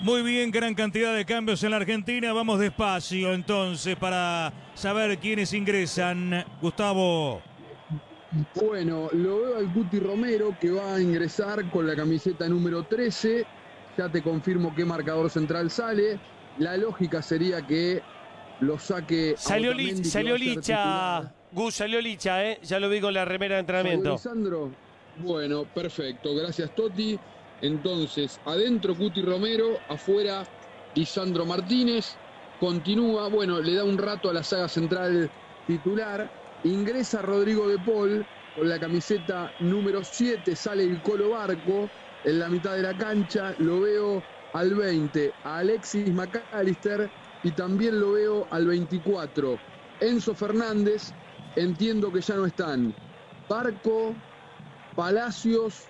Muy bien, gran cantidad de cambios en la Argentina. Vamos despacio entonces para saber quiénes ingresan. Gustavo. Bueno, lo veo al Cuti Romero que va a ingresar con la camiseta número 13. Ya te confirmo qué marcador central sale. La lógica sería que lo saque. Salió Licha, Gus, salió Licha, ya lo vi con la remera de entrenamiento. Lisandro. Bueno, perfecto, gracias Toti. Entonces, adentro Cuti Romero, afuera Lisandro Martínez. Continúa, bueno, le da un rato a la saga central titular. Ingresa Rodrigo de Paul con la camiseta número 7, sale el Colo Barco en la mitad de la cancha. Lo veo al 20, a Alexis McAllister, y también lo veo al 24, Enzo Fernández. Entiendo que ya no están Barco, Palacios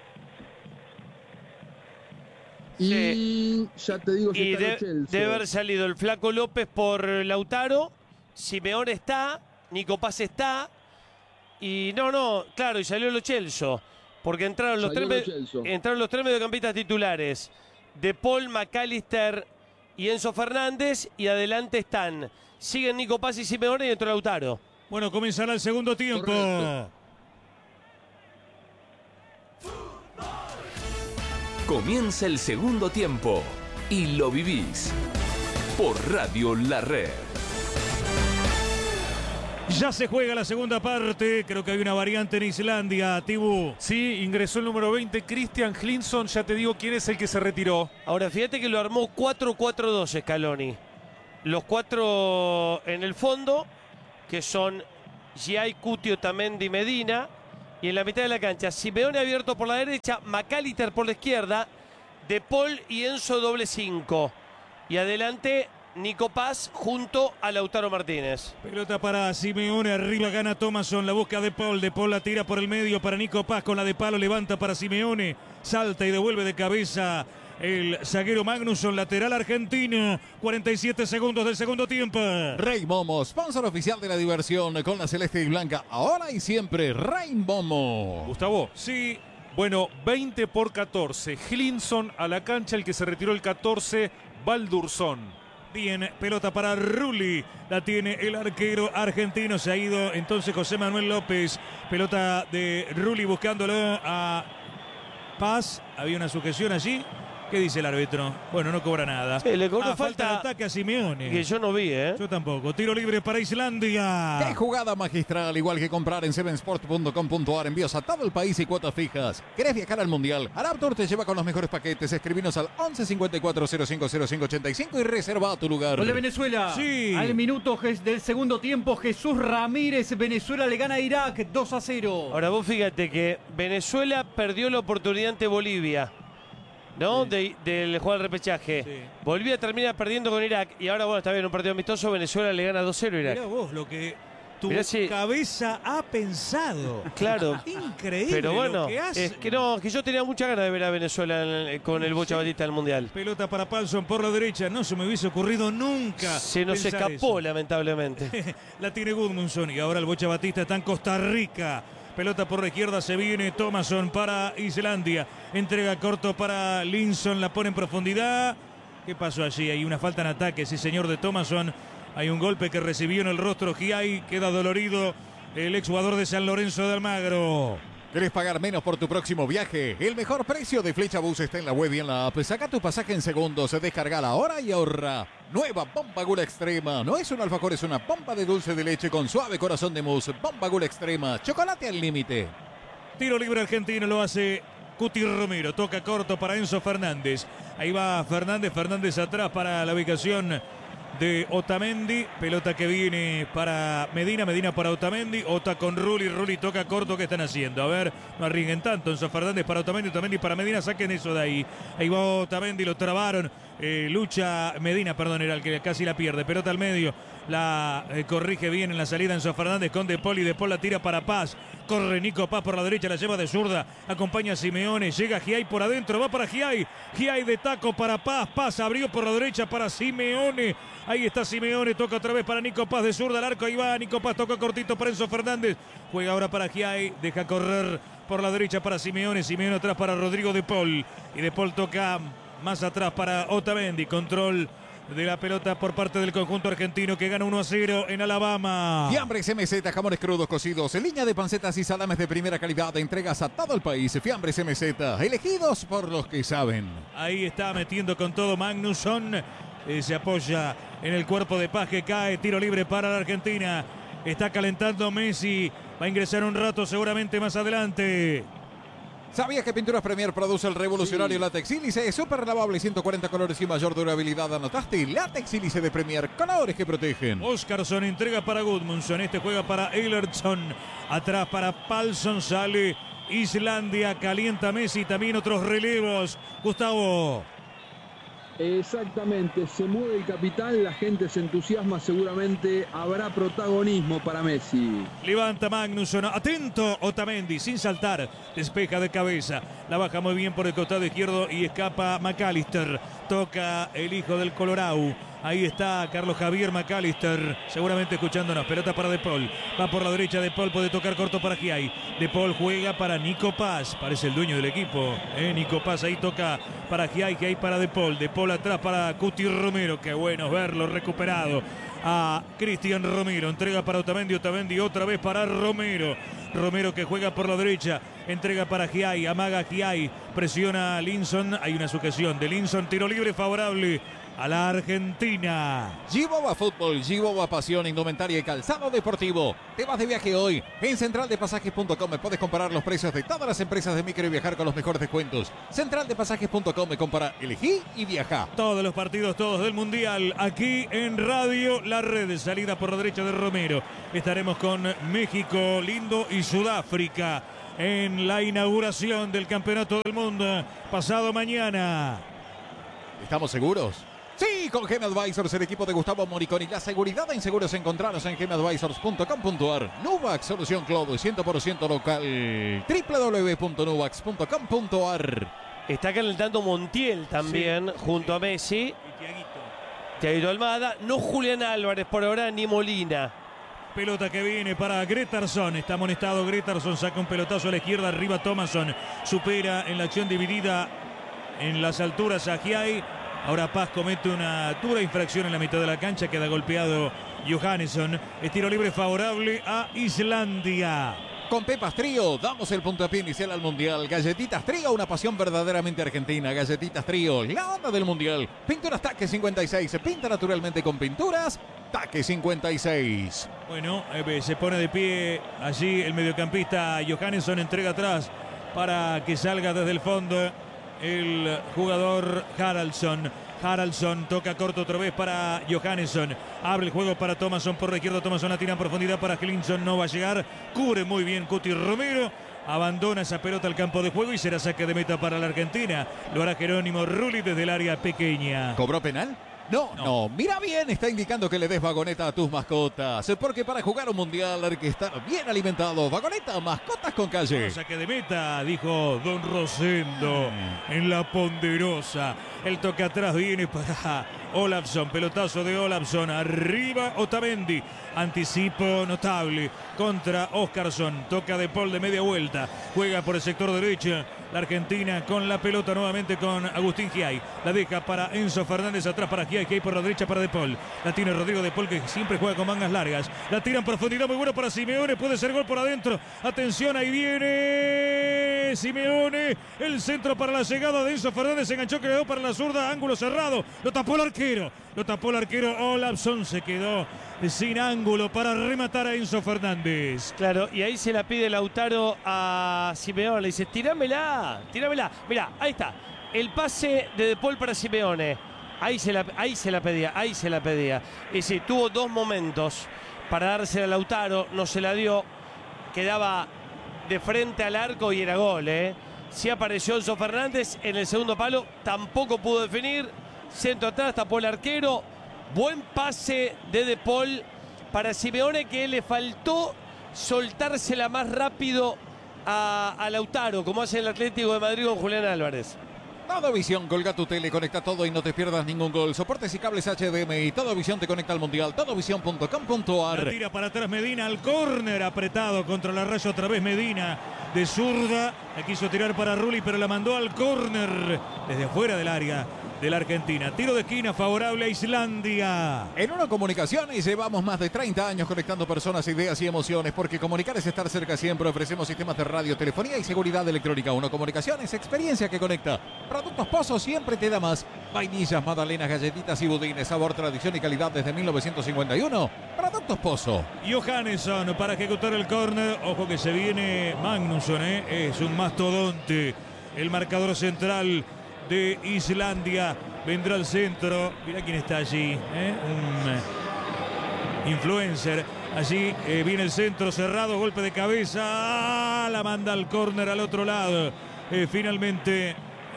y sí. Ya te digo, y debe haber salido el Flaco López por Lautaro, Simeone está, Nico Paz está, y claro, y salió Lo Celso, porque entraron los tres mediocampistas titulares, De Paul, McAllister y Enzo Fernández, y adelante siguen Nico Paz y Simeone y entró Lautaro. Bueno, comenzará el segundo tiempo. Correcto. Comienza el segundo tiempo y lo vivís por Radio La Red. Ya se juega la segunda parte. Creo que hay una variante en Islandia, Tibú. Sí, ingresó el número 20, Christian Hlinson. Ya te digo quién es el que se retiró. Ahora, fíjate que lo armó 4-4-2 Scaloni. Los cuatro en el fondo, que son Giai, Cuti, Otamendi, Medina. Y en la mitad de la cancha, Simeone abierto por la derecha, McAllister por la izquierda, De Paul y Enzo doble 5. Y adelante, Nico Paz junto a Lautaro Martínez. Pelota para Simeone, arriba gana Thomasson, la busca De Paul la tira por el medio para Nico Paz, con la de palo levanta para Simeone, salta y devuelve de cabeza el zaguero Magnusson, lateral argentino. 47 segundos del segundo tiempo. Rey Momo, sponsor oficial de la diversión con la celeste y blanca, ahora y siempre. Rey Momo. Gustavo. Sí. Bueno, 20-14. Hlinson a la cancha, el que se retiró el 14, Baldursson. Bien, pelota para Rulli, la tiene el arquero argentino, se ha ido entonces José Manuel López, pelota de Rulli buscándolo a Paz, había una sujeción allí. ¿Qué dice el árbitro? Bueno, no cobra nada. Sí, le cobró falta de ataque a Simeone. Que yo no vi, Yo tampoco. Tiro libre para Islandia. ¡Qué jugada magistral! Igual que comprar en sevensport.com.ar. Envíos a todo el país y cuotas fijas. ¿Querés viajar al Mundial? Araptour te lleva con los mejores paquetes. Escribinos al 11 54 05 05 85 y reserva tu lugar. Gol de Venezuela. Sí. Al minuto del segundo tiempo, Jesús Ramírez. Venezuela le gana a Irak 2-0. Ahora vos fíjate que Venezuela perdió la oportunidad ante Bolivia, ¿no? Sí. Del jugar al repechaje. Sí. Bolivia termina perdiendo con Irak. Y ahora, bueno, está bien, un partido amistoso. Venezuela le gana 2-0 a Irak. Mirá vos lo que tu si... cabeza ha pensado. Claro. Increíble. Pero bueno, lo que hace. Es que yo tenía mucha ganas de ver a Venezuela con el Bocha Batista del Mundial. Pelota para Palsson por la derecha. No se me hubiese ocurrido nunca. Se nos escapó, eso. Lamentablemente. La tiene Gudmundsson. Y ahora el Bocha Batista está en Costa Rica. Pelota por la izquierda, se viene Thomasson para Islandia. Entrega corto para Linson, la pone en profundidad. ¿Qué pasó allí? Hay una falta en ataque, sí señor, de Thomasson. Hay un golpe que recibió en el rostro Giai. Queda dolorido el exjugador de San Lorenzo de Almagro. ¿Querés pagar menos por tu próximo viaje? El mejor precio de Flechabús está en la web y en la app. Saca tu pasaje en segundos, descargala ahora y ahorra. Nueva Bomba Gula Extrema. No es un alfajor, es una bomba de dulce de leche con suave corazón de mousse. Bomba Gula Extrema. Chocolate al límite. Tiro libre argentino, lo hace Cuti Romero. Toca corto para Enzo Fernández. Ahí va Fernández atrás para la ubicación de Otamendi, pelota que viene para Medina para Otamendi, Ota con Rulli toca corto. ¿Qué están haciendo? A ver, no arriesguen tanto. Enzo Fernández para Otamendi para Medina, saquen eso de ahí. Ahí va Otamendi, lo trabaron, lucha Medina, era el que casi la pierde, pelota al medio, la corrige bien en la salida Enzo Fernández con De Paul, y De Paul la tira para Paz, corre Nico Paz por la derecha, la lleva de zurda, acompaña a Simeone, llega Giai por adentro, va para Giai de taco para Paz abrió por la derecha para Simeone, ahí está Simeone, toca otra vez para Nico Paz de zurda al arco, ahí va Nico Paz, toca cortito para Enzo Fernández, juega ahora para Giai, deja correr por la derecha para Simeone atrás para Rodrigo De Paul, y De Paul toca más atrás para Otamendi. Control de la pelota por parte del conjunto argentino que gana 1-0 en Alabama. Fiambres MZ, jamones crudos cocidos, en línea de pancetas y salames de primera calidad, entregas a todo el país. Fiambres MZ, elegidos por los que saben. Ahí está metiendo con todo Magnusson. Se apoya en el cuerpo de Paz que cae. Tiro libre para la Argentina. Está calentando Messi. Va a ingresar un rato seguramente más adelante. ¿Sabías que Pinturas Premier produce el revolucionario látex sílice? Súper lavable, 140 colores y mayor durabilidad. ¿Anotaste? Látex sílice de Premier, colores que protegen. Oscarson entrega para Gudmundsson. Este juega para Eilertson. Atrás para Palsson. Sale Islandia. Calienta Messi. También otros relevos. Gustavo. Exactamente, se mueve el capital, la gente se entusiasma, seguramente habrá protagonismo para Messi. Levanta Magnusson, atento Otamendi, sin saltar, despeja de cabeza, la baja muy bien por el costado izquierdo y escapa McAllister. Toca el hijo del Colorado. Ahí está Carlos Javier McAllister, seguramente escuchándonos. Pelota para De Paul. Va por la derecha, De Paul puede tocar corto para Giai. De Paul juega para Nico Paz. Parece el dueño del equipo. Nico Paz ahí toca para Giai. Giai para De Paul. De Paul atrás para Cuti Romero. Qué bueno verlo recuperado. A Cristian Romero. Entrega para Otamendi. Otamendi otra vez para Romero. Romero que juega por la derecha. Entrega para Giai. Amaga Giai. Presiona a Linson. Hay una sujeción de Linson. Tiro libre favorable a la Argentina. Giboba Fútbol, Giboba Pasión, indumentaria y calzado deportivo. Te vas de viaje hoy. En centraldepasajes.com puedes comparar los precios de todas las empresas de micro y viajar con los mejores descuentos. Centraldepasajes.com, compara, elegí y viaja. Todos los partidos, todos del Mundial, aquí en Radio La Red. Salida por la derecha de Romero. Estaremos con México lindo y Sudáfrica en la inauguración del Campeonato del Mundo pasado mañana. ¿Estamos seguros? Sí, con GM Advisors, el equipo de Gustavo Moriconi. La seguridad en seguros encontraros en gmadvisors.com.ar. Nuvax, solución Globo, 100% local. www.nuvax.com.ar. Está calentando Montiel también, junto a Messi. Thiago Almada. No Julián Álvarez por ahora, ni Molina. Pelota que viene para Gretarsson. Está amonestado Gretarsson. Saca un pelotazo a la izquierda. Arriba Thomasson. Supera en la acción dividida en las alturas a Giai. Ahora Paz comete una dura infracción en la mitad de la cancha. Queda golpeado Johannesson. Estiro libre favorable a Islandia. Con Pepas Trío damos el puntapié inicial al Mundial. Galletitas Trío, una pasión verdaderamente argentina. Galletitas Trío, la onda del Mundial. Pinturas Taque 56. Se pinta naturalmente con pinturas Taque 56. Bueno, se pone de pie allí el mediocampista Johannesson. Entrega atrás para que salga desde el fondo el jugador Haraldsson. Haraldsson toca corto otra vez para Johannesson. Abre el juego para Thomasson por la izquierda. Thomasson la tira en profundidad para Hlinson. No va a llegar. Cubre muy bien Cuti Romero. Abandona esa pelota al campo de juego y será saque de meta para la Argentina. Lo hará Jerónimo Rulli desde el área pequeña. ¿Cobró penal? No. Mira bien, está indicando que le des vagoneta a tus mascotas. Porque para jugar un mundial hay que estar bien alimentados. Vagoneta, mascotas con calle. Saque de meta, dijo Don Rosendo en la ponderosa. El toque atrás viene para Olafsson. Pelotazo de Olafsson. Arriba Otamendi. Anticipo notable contra Oscarson. Toca De Paul de media vuelta. Juega por el sector derecho. La Argentina con la pelota nuevamente con Agustín Giai. La deja para Enzo Fernández, atrás para Giai. Giai por la derecha para De Paul. La tiene Rodrigo De Paul, que siempre juega con mangas largas. La tira en profundidad, muy bueno para Simeone. Puede ser gol por adentro. Atención, ahí viene Simeone. El centro para la llegada de Enzo Fernández. Se enganchó, quedó para la zurda. Ángulo cerrado. Lo tapó el arquero. Olafsson se quedó sin ángulo para rematar a Enzo Fernández. Claro, y ahí se la pide Lautaro a Simeone. Le dice, tirámela. Mirá, ahí está. El pase de Paul para Simeone. Ahí se la pedía. Y sí, tuvo dos momentos para dársela a Lautaro. No se la dio. Quedaba de frente al arco y era gol, Sí apareció Enzo Fernández en el segundo palo. Tampoco pudo definir. Centro atrás, tapó el arquero. Buen pase de Paul para Simeone, que le faltó soltársela más rápido a Lautaro, como hace el Atlético de Madrid con Julián Álvarez. Todo Visión, colga tu tele, conecta todo y no te pierdas ningún gol. Soportes y cables HDMI. Todo Visión te conecta al Mundial. Todovision.com.ar. La tira para atrás Medina al córner, apretado contra la raya otra vez Medina. De zurda, la quiso tirar para Rulli, pero la mandó al córner desde afuera del área de la Argentina. Tiro de esquina favorable a Islandia. En Uno Comunicaciones llevamos más de 30 años conectando personas, ideas y emociones, porque comunicar es estar cerca siempre. Ofrecemos sistemas de radio, telefonía y seguridad electrónica. Uno Comunicaciones, experiencia que conecta. Productos Pozo siempre te da más. Vainillas, magdalenas, galletitas y budines. Sabor, tradición y calidad desde 1951. Productos Pozo. Johannesson para ejecutar el córner. Ojo que se viene Magnusson, es un mastodonte. El marcador central de Islandia vendrá al centro. Mirá quién está allí, un influencer. Allí viene el centro cerrado, golpe de cabeza, la manda al córner al otro lado. Finalmente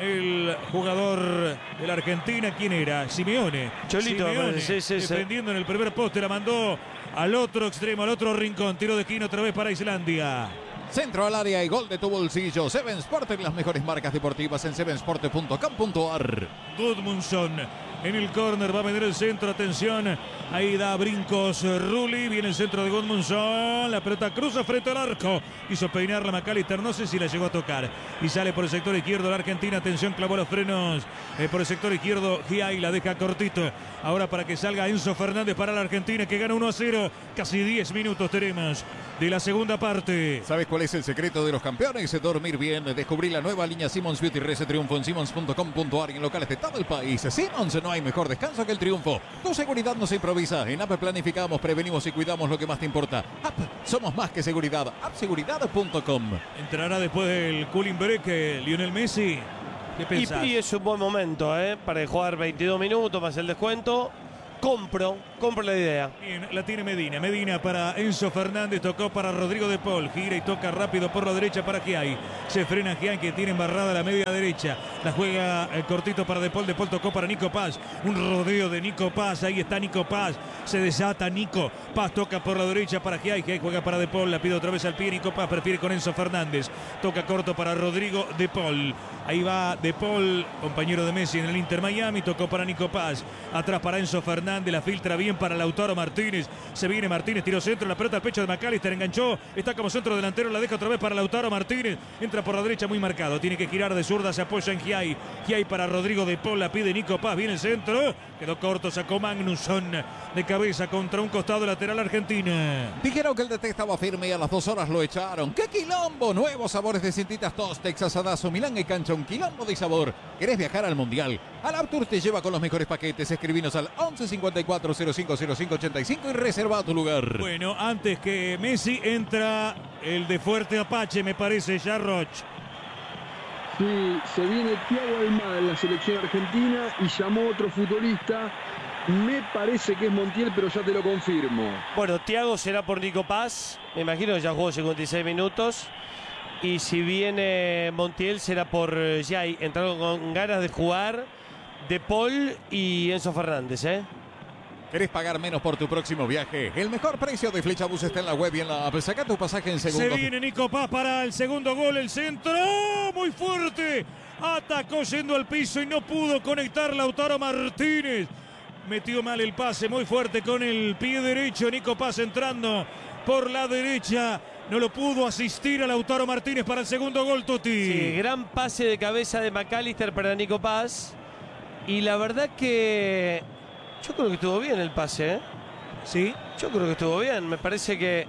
el jugador de la Argentina, ¿quién era? Simeone. Cholito, Simeone, sí. defendiendo en el primer poste, la mandó al otro extremo, al otro rincón. Tiro de esquina otra vez para Islandia. Centro al área y gol de tu bolsillo. Seven Sport, las mejores marcas deportivas en sevensport.com.ar. Gudmundsson en el córner, va a venir el centro, atención, ahí da brincos Rulli, viene el centro de Gudmundsson, la pelota cruza frente al arco, quiso peinarla McAllister, no sé si la llegó a tocar, y sale por el sector izquierdo la Argentina, atención, clavó los frenos, por el sector izquierdo, Giai la deja cortito, ahora para que salga Enzo Fernández para la Argentina, que gana 1-0, casi 10 minutos tenemos de la segunda parte. ¿Sabes cuál es el secreto de los campeones? Dormir bien. Descubrí la nueva línea Simmons Beauty Rece Triunfo en simmons.com.ar y en locales de todo el país. Simmons, no hay mejor descanso que el triunfo. Tu seguridad no se improvisa. En App planificamos, prevenimos y cuidamos lo que más te importa. App, somos más que seguridad. Appseguridad.com. Entrará después del cooling break Lionel Messi. ¿Qué pensás? Y es un buen momento, para jugar 22 minutos más el descuento. Compro la idea. Bien, la tiene Medina. Medina para Enzo Fernández. Tocó para Rodrigo de Paul. Gira y toca rápido por la derecha para Giai. Se frena Giai, que tiene embarrada la media derecha. La juega cortito para de Paul. De Paul tocó para Nico Paz. Un rodeo de Nico Paz. Ahí está Nico Paz. Se desata Nico Paz. Toca por la derecha para Giai. Giai juega para de Paul. La pide otra vez al pie. Nico Paz prefiere con Enzo Fernández. Toca corto para Rodrigo de Paul. Ahí va de Paul, compañero de Messi en el Inter Miami. Tocó para Nico Paz. Atrás para Enzo Fernández. La filtra bien para Lautaro Martínez. Se viene Martínez, tiro centro, la pelota al pecho de McAllister, enganchó, está como centro delantero, la deja otra vez para Lautaro Martínez, entra por la derecha muy marcado, tiene que girar de zurda, se apoya en Giai. Giai para Rodrigo de Paul, la pide Nico Paz, viene el centro, quedó corto, sacó Magnusson de cabeza contra un costado lateral Argentina. Dijeron que el DT estaba firme y a las 2 horas lo echaron. ¡Qué quilombo! Nuevos sabores de cintitas Toast, Texas Adazo, Milán y Cancha, un quilombo de sabor. ¿Querés viajar al Mundial? Alaptour te lleva con los mejores paquetes. Escribinos al 1154 050585 y reserva tu lugar. Bueno, antes que Messi entra el de Fuerte Apache, me parece, ya Roch. Sí, se viene Thiago Almada en la selección argentina y llamó otro futbolista. Me parece que es Montiel, pero ya te lo confirmo. Bueno, Thiago será por Nico Paz. Me imagino que ya jugó 56 minutos. Y si viene Montiel será por Giai. Entraron con ganas de jugar de Paul y Enzo Fernández, ¿Querés pagar menos por tu próximo viaje? El mejor precio de Flechabús está en la web y en la app. Saca tu pasaje en segundos. Se viene Nico Paz para el segundo gol, el centro, muy fuerte. Atacó yendo al piso y no pudo conectar Lautaro Martínez. Metió mal el pase, muy fuerte con el pie derecho. Nico Paz entrando por la derecha. No lo pudo asistir a Lautaro Martínez para el segundo gol, Tuti. Sí, gran pase de cabeza de McAllister para Nico Paz. Y la verdad que yo creo que estuvo bien el pase, Sí. Yo creo que estuvo bien. Me parece que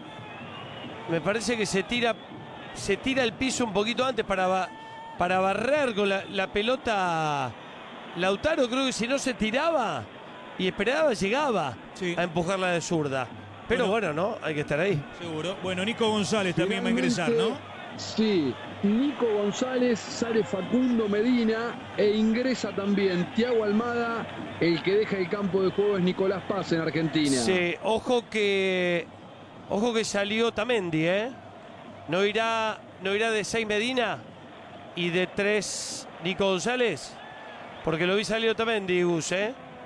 se tira al piso un poquito antes para barrer con la pelota. Lautaro, creo que si no se tiraba y esperaba, llegaba a empujarla de zurda. Pero bueno, ¿no? Hay que estar ahí. Seguro. Bueno, Nico González también va a ingresar, ¿no? Sí, Nico González, sale Facundo Medina e ingresa también Thiago Almada. El que deja el campo de juego es Nicolás Paz en Argentina. Sí, ojo que salió Otamendi, ¿No irá de 6 Medina y de 3 Nico González? Porque lo vi salir Otamendi, Gus,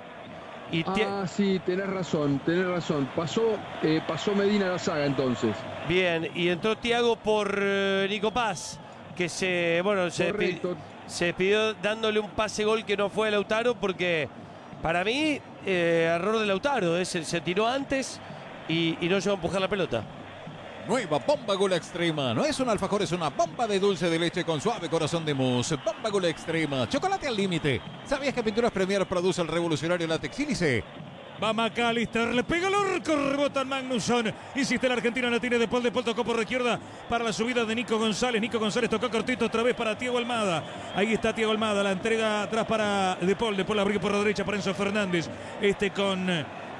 Sí, tenés razón. Pasó Medina a la saga entonces. Bien, y entró Thiago por Nico Paz, que Correcto. Se despidió dándole un pase gol que no fue a Lautaro porque para mí error de Lautaro. Se tiró antes y no llegó a empujar la pelota. Nueva bomba Gula Extrema. No es un alfajor, es una bomba de dulce de leche con suave corazón de mousse. Bomba Gula Extrema. Chocolate al límite. ¿Sabías que Pinturas Premier produce el revolucionario látex sílice? Va McAllister, le pega el orco, rebota Magnusson. Insiste el argentino, la tiene De Paul tocó por la izquierda para la subida de Nico González. Nico González tocó cortito otra vez para Thiago Almada. Ahí está Thiago Almada, la entrega atrás para De Paul abrió por la derecha para Enzo Fernández. Con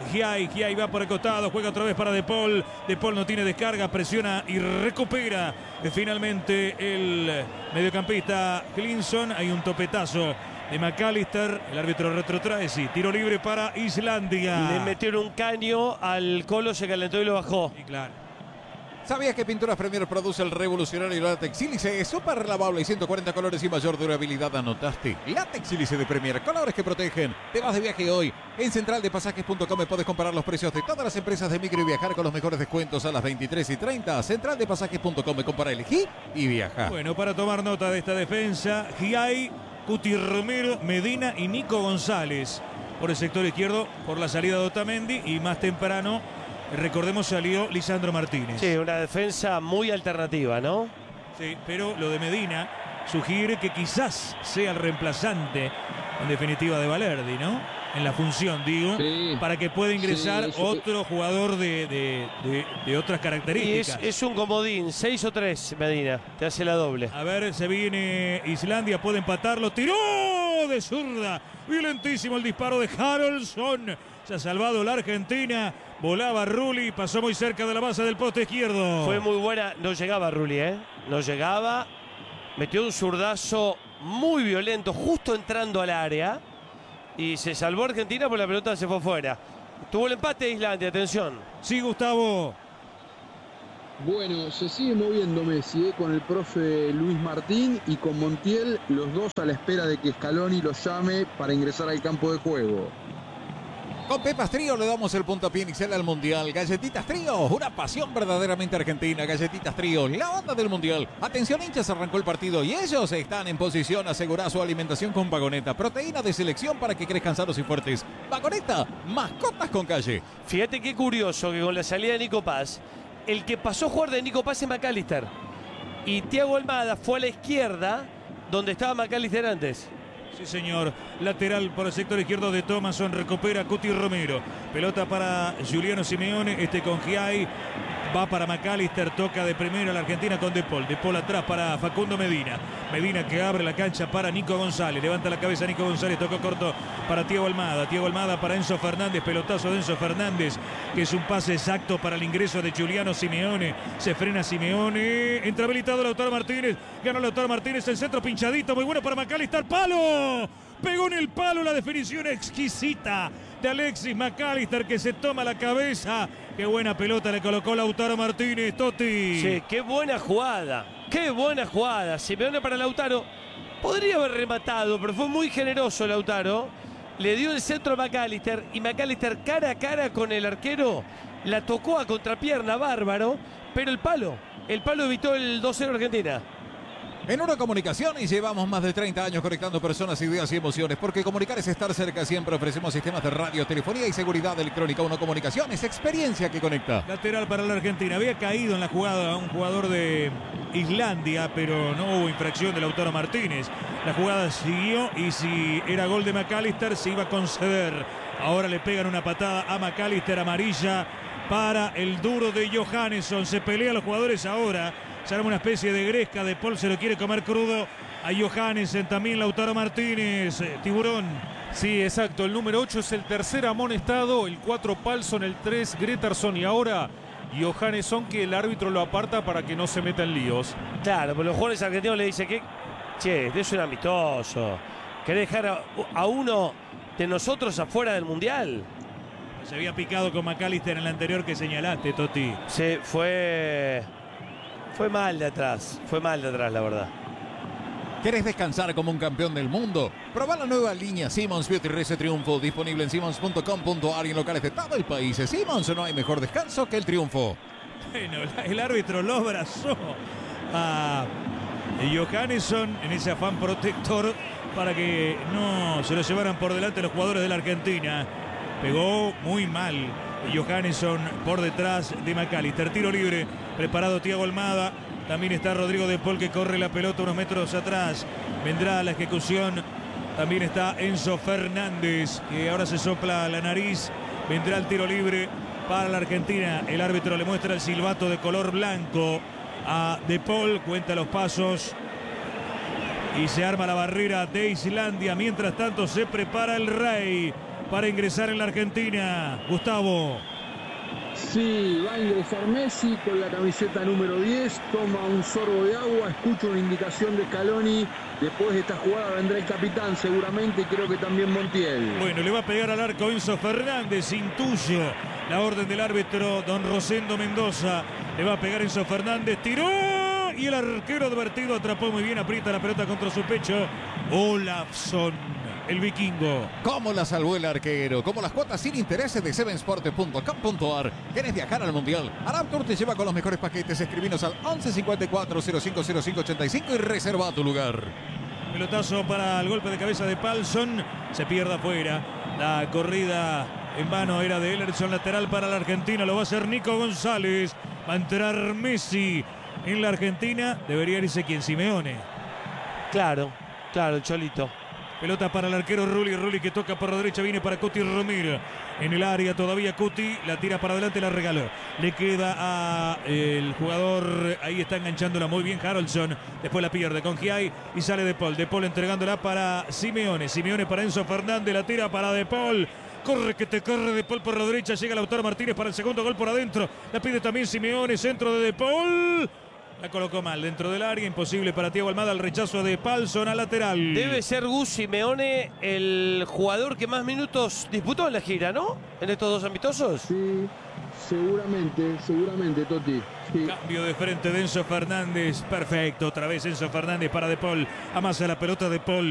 Giai va por el costado, juega otra vez para De Paul no tiene descarga, presiona y recupera finalmente el mediocampista Hlinson. Hay un topetazo de McAllister, el árbitro retrotrae, sí, tiro libre para Islandia. Le metieron un caño al Colo, se calentó y lo bajó. Y claro. ¿Sabías que Pinturas Premier produce el revolucionario látex sílice? Es súper lavable y 140 colores y mayor durabilidad. ¿Anotaste? Látex sílice de Premier, colores que protegen. Te vas de viaje hoy. En centraldepasajes.com puedes comparar los precios de todas las empresas de micro y viajar con los mejores descuentos a las 23:30. Centraldepasajes.com, compara, elegí y viaja. Bueno, para tomar nota de esta defensa, Giai, Cuti Romero, Medina y Nico González. Por el sector izquierdo, por la salida de Otamendi y más temprano, recordemos, salió Lisandro Martínez. Sí, una defensa muy alternativa, ¿no? Sí, pero lo de Medina sugiere que quizás sea el reemplazante, en definitiva, de Valerdi, ¿no? En la función, digo, sí, para que pueda ingresar otro jugador de otras características. Y es un comodín, 6 o 3, Medina, te hace la doble. A ver, se viene Islandia, puede empatarlo, tiró de zurda, violentísimo el disparo de Haraldsson. Se ha salvado la Argentina. Volaba Rulli, pasó muy cerca de la base del poste izquierdo. Fue muy buena, no llegaba Rulli, no llegaba. Metió un zurdazo muy violento, justo entrando al área. Y se salvó Argentina, porque la pelota se fue fuera. Tuvo el empate de Islandia, atención. Sí, Gustavo. Bueno, se sigue moviendo Messi con el profe Luis Martín y con Montiel, los dos a la espera de que Scaloni los llame para ingresar al campo de juego. Con Pepas Trío le damos el puntapié inicial al Mundial. Galletitas Trío, una pasión verdaderamente argentina. Galletitas Trío, la banda del Mundial. Atención, hinchas, arrancó el partido y ellos están en posición. Asegura su alimentación con Vagoneta. Proteína de selección para que crezcan sanos y fuertes. Vagoneta, mascotas con calle. Fíjate qué curioso que con la salida de Nico Paz, el que pasó a jugar de Nico Paz es McAllister. Y Thiago Almada fue a la izquierda, donde estaba McAllister antes. Sí, señor. Lateral por el sector izquierdo de Thomasson. Recupera Cuti Romero. Pelota para Giuliano Simeone. Con Giai. Va para McAllister. Toca de primero a la Argentina con De Paul. De Paul atrás para Facundo Medina. Medina que abre la cancha para Nico González. Levanta la cabeza Nico González. Tocó corto para Thiago Almada. Thiago Almada para Enzo Fernández. Pelotazo de Enzo Fernández, que es un pase exacto para el ingreso de Giuliano Simeone. Se frena Simeone. Entra habilitado Lautaro Martínez. Ganó Lautaro Martínez. El centro pinchadito. Muy bueno para McAllister. ¡Palo! Pegó en el palo, la definición exquisita de Alexis McAllister, que se toma la cabeza. Qué buena pelota le colocó Lautaro Martínez, Totti. Sí, qué buena jugada. Qué buena jugada. Simeone para Lautaro. Podría haber rematado, pero fue muy generoso Lautaro. Le dio el centro a McAllister y McAllister cara a cara con el arquero. La tocó a contrapierna, bárbaro. Pero el palo evitó el 2-0 Argentina. En Una Comunicaciones llevamos más de 30 años conectando personas, ideas y emociones, porque comunicar es estar cerca siempre. Ofrecemos sistemas de radio, telefonía y seguridad electrónica. Una Comunicaciones, experiencia que conecta. Lateral para la Argentina. Había caído en la jugada un jugador de Islandia, pero no hubo infracción de Lautaro Martínez. La jugada siguió y si era gol de McAllister se iba a conceder. Ahora le pegan una patada a McAllister, amarilla para el duro de Johannesson. Se pelean los jugadores ahora. Se arma una especie de gresca. De Paul se lo quiere comer crudo a Johannesson. También Lautaro Martínez. Tiburón. Sí, exacto. El número 8 es el tercer amonestado. El 4 Palsson, el 3 Gretarsson y ahora Johannesson, que el árbitro lo aparta para que no se meta en líos. Claro, pero los jugadores argentinos le dicen que che, es un amistoso. ¿Querés dejar a uno de nosotros afuera del Mundial? Se había picado con McAllister en el anterior que señalaste, Totti. Sí, fue mal de atrás. Fue mal de atrás, la verdad. ¿Querés descansar como un campeón del mundo? Probá la nueva línea Simmons Beauty Rese Triunfo, disponible en simmons.com.ar y en locales de todo el país. Simmons, no hay mejor descanso que el triunfo. Bueno, el árbitro lo abrazó a Johannesson en ese afán protector para que no se lo llevaran por delante los jugadores de la Argentina. Pegó muy mal Johannesson por detrás de McAllister. Tiro libre, preparado Thiago Almada. También está Rodrigo de Paul que corre la pelota unos metros atrás. Vendrá la ejecución. También está Enzo Fernández, que ahora se sopla la nariz. Vendrá el tiro libre para la Argentina. El árbitro le muestra el silbato de color blanco a De Paul. Cuenta los pasos. Y se arma la barrera de Islandia. Mientras tanto se prepara el Rey para ingresar en la Argentina. Gustavo. Sí, va a ingresar Messi con la camiseta número 10, toma un sorbo de agua, escucha una indicación de Scaloni. Después de esta jugada vendrá el capitán seguramente y creo que también Montiel. Bueno, le va a pegar al arco Enzo Fernández, intuyo la orden del árbitro don Rosendo Mendoza. Le va a pegar Enzo Fernández, tiró y el arquero advertido atrapó muy bien, aprieta la pelota contra su pecho. Olafsson, el vikingo. ¿Cómo la salvó el arquero? Como las cuotas sin intereses de sevensport.com.ar. ¿Quieres viajar al Mundial? Arab Tour te lleva con los mejores paquetes. Escribinos al 11 54 05 05 85 y reserva tu lugar. Pelotazo para el golpe de cabeza de Palsson. Se pierde afuera. La corrida en vano era de Ellerson, lateral para la Argentina. Lo va a hacer Nico González. Va a entrar Messi en la Argentina. Debería irse quien, Simeone. Claro, el Cholito. Pelota para el arquero Rulli que toca por la derecha, viene para Cuti Romero. En el área todavía Cuti, la tira para adelante, la regaló. Le queda a el jugador, ahí está enganchándola muy bien Haraldson. Después la pierde con Giai y sale De Paul. De Paul entregándola para Simeone. Simeone para Enzo Fernández, la tira para De Paul. Corre que te corre De Paul por la derecha, llega Lautaro Martínez para el segundo gol por adentro. La pide también Simeone, centro de De Paul. La colocó mal dentro del área, imposible para Thiago Almada, el rechazo de Palsson a lateral. Debe ser Gus Simeone el jugador que más minutos disputó en la gira, ¿no? En estos dos amistosos. Sí, seguramente, Totti. Sí. Cambio de frente de Enzo Fernández, perfecto, otra vez Enzo Fernández para De Paul. Amasa la pelota De Paul.